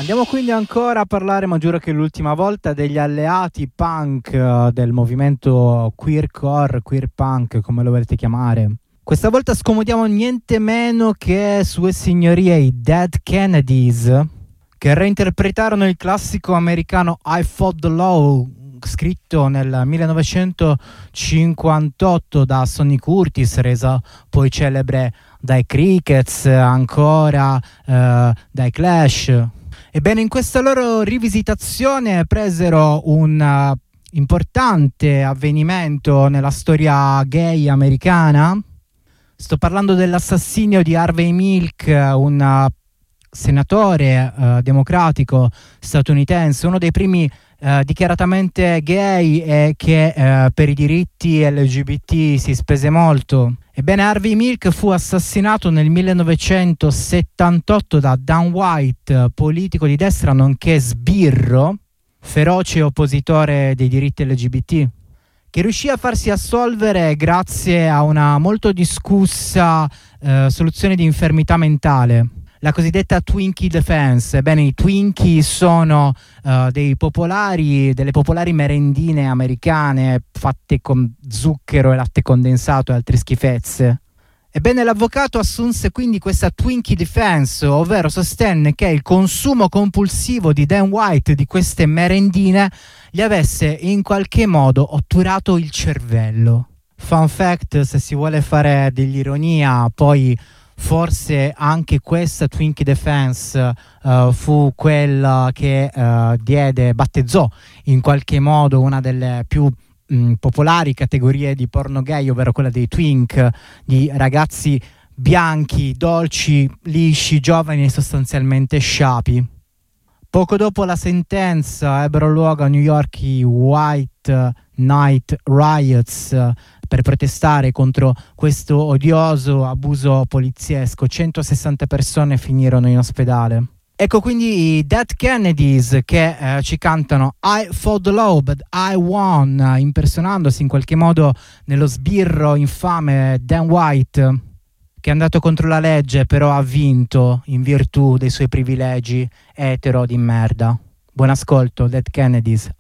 Andiamo quindi ancora a parlare, ma giuro che l'ultima volta, degli alleati punk del movimento queercore, queer punk, come lo volete chiamare. Questa volta scomodiamo niente meno che sue signorie i Dead Kennedys, che reinterpretarono il classico americano I Fought the Law, scritto nel 1958 da Sonny Curtis, resa poi celebre dai Crickets, ancora dai Clash. Ebbene, in questa loro rivisitazione presero un importante avvenimento nella storia gay americana. Sto parlando dell'assassinio di Harvey Milk, un senatore democratico statunitense, uno dei primi dichiaratamente gay e che per i diritti LGBT si spese molto. Ebbene, Harvey Milk fu assassinato nel 1978 da Dan White, politico di destra nonché sbirro, feroce oppositore dei diritti LGBT, che riuscì a farsi assolvere grazie a una molto discussa soluzione di infermità mentale, la cosiddetta Twinkie Defense. Ebbene, i Twinkie sono delle popolari merendine americane fatte con zucchero e latte condensato e altre schifezze. Ebbene, l'avvocato assunse quindi questa Twinkie Defense, ovvero sostenne che il consumo compulsivo di Dan White di queste merendine gli avesse in qualche modo otturato il cervello. Fun fact, se si vuole fare dell'ironia, poi forse anche questa Twinkie Defense fu quella che battezzò in qualche modo una delle più popolari categorie di porno gay, ovvero quella dei twink, di ragazzi bianchi, dolci, lisci, giovani e sostanzialmente sciapi. Poco dopo la sentenza ebbero luogo a New York i White Night Riots per protestare contro questo odioso abuso poliziesco. 160 persone finirono in ospedale. Ecco quindi i Dead Kennedys che ci cantano I fought the law but I won, impersonandosi in qualche modo nello sbirro infame Dan White, che è andato contro la legge però ha vinto in virtù dei suoi privilegi etero di merda. Buon ascolto, Dead Kennedys.